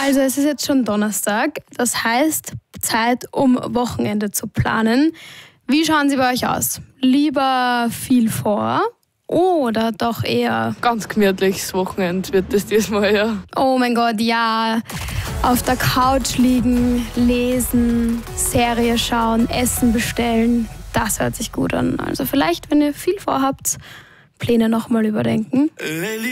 Also es ist jetzt schon Donnerstag, das heißt Zeit, um Wochenende zu planen. Wie schauen sie bei euch aus? Lieber viel vor oder doch eher... Ganz gemütliches Wochenende wird das diesmal, ja. Oh mein Gott, ja. Auf der Couch liegen, lesen, Serie schauen, Essen bestellen. Das hört sich gut an. Also vielleicht, wenn ihr viel vorhabt, Pläne nochmal überdenken.